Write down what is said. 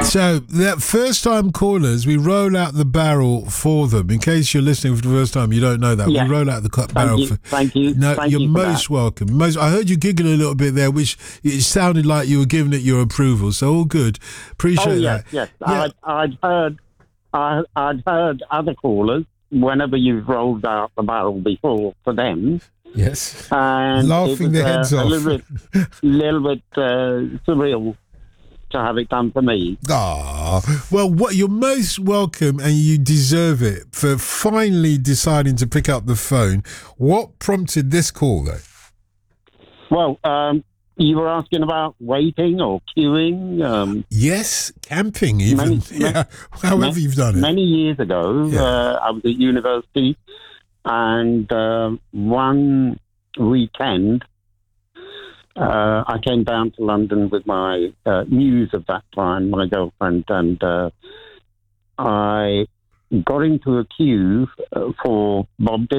So that first-time callers, we roll out the barrel for them. In case you're listening for the first time, you don't know that. Yeah. We roll out the barrel. Thank you. No, Thank you're you for most that. welcome. I heard you giggle a little bit there, which it sounded like you were giving it your approval. So all good. Appreciate that. Yes. Yeah. I'd heard other callers whenever you've rolled out the barrel before for them. Yes. And Laughing their heads off. a little bit surreal to have it done for me. Well, you're most welcome, and you deserve it for finally deciding to pick up the phone. What prompted this call, though? Well, you were asking about waiting or queuing. Yes, camping even. However you've done it. Many years ago, I was at university, and one weekend, I came down to London with my muse of that time, my girlfriend, and I got into a queue for Bob Dylan.